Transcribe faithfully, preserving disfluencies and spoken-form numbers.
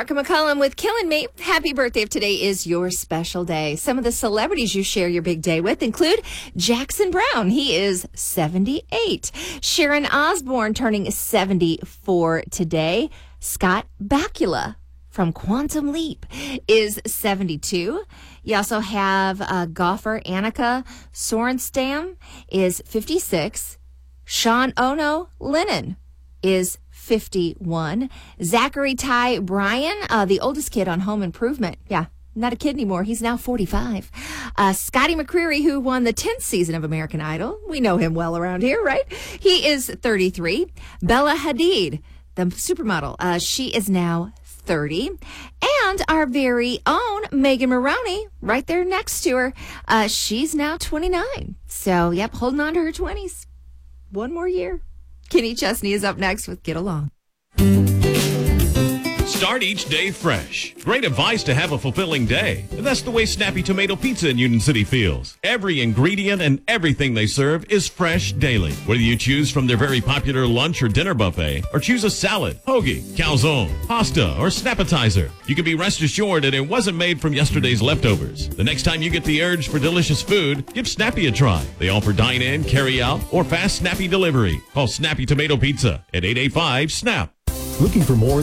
Parker McCollum with Killing Me. Happy birthday if today is your special day. Some of the celebrities you share your big day with include Jackson Brown. He is seventy-eight. Sharon Osbourne turning seventy-four today. Scott Bakula from Quantum Leap is seventy-two. You also have uh, golfer Annika Sorenstam is fifty-six. Sean Ono Lennon is fifty-one. Zachary Ty Bryan, uh, the oldest kid on Home Improvement. Yeah, not a kid anymore. He's now forty-five. Uh, Scotty McCreery, who won the tenth season of American Idol. We know him well around here, right? He is thirty-three. Bella Hadid, the supermodel, uh, she is now thirty. And our very own Megan Maroney, right there next to her, uh, she's now twenty-nine. So, yep, holding on to her twenties. One more year. Kenny Chesney is up next with Get Along. Start each day fresh. Great advice to have a fulfilling day. And that's the way Snappy Tomato Pizza in Union City feels. Every ingredient and everything they serve is fresh daily. Whether you choose from their very popular lunch or dinner buffet, or choose a salad, hoagie, calzone, pasta, or snappetizer, you can be rest assured that it wasn't made from yesterday's leftovers. The next time you get the urge for delicious food, give Snappy a try. They offer dine-in, carry-out, or fast Snappy delivery. Call Snappy Tomato Pizza at eight eight five, SNAP. Looking for more